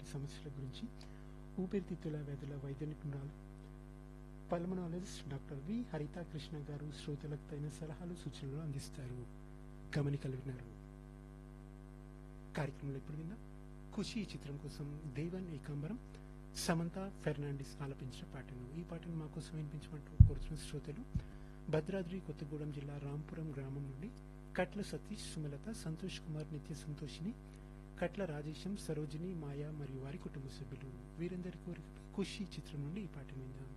సమస్యల గురించి ఊపిరితిత్తుల వ్యాధుల వైద్య నిపుణురాలు పల్మనాలజిస్ట్ డాక్టర్ వి హరిత కృష్ణ గారు శ్రోతలకు తగిన సలహాలు సూచనలు అందిస్తారు. గమనికలు విన్నారు. కార్యక్రమంలో ఇప్పుడు విందాం. ఖుషి చిత్రం కోసం దేవన్ ఏకాంబరం, సమంత ఫెర్నాండిస్ ఆలపించిన పాటను. ఈ పాటను మా కోసం వినిపించమంటూ కోరుతున్న శ్రోతలు భద్రాద్రి కొత్తగూడెం జిల్లా రాంపురం గ్రామం నుండి కట్ల సతీష్, సుమలత, సంతోష్ కుమార్, నిత్య సంతోషిని, కట్ల రాజేశం, సరోజిని, మాయా మరియు వారి కుటుంబ సభ్యులు వీరందరి కోరిక ఖుషి చిత్రం నుండి ఈ పాటను విందాం.